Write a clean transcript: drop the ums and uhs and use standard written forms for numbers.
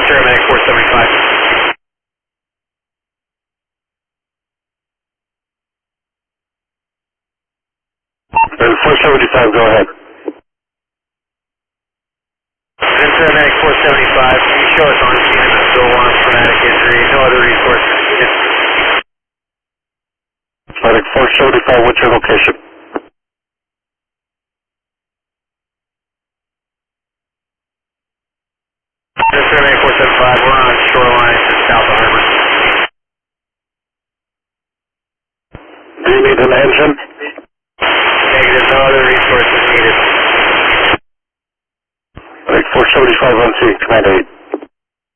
Paramedic 475. And 475, go ahead. Paramedic 475, can you show us on scene and still one traumatic injury, no other resources needed? Paramedic 475, what's your location? Paramedic 475, we're on shoreline just south of Harbor. Do you need an engine? Negative, no other resources needed. Paramedic 475 on scene, Command 8.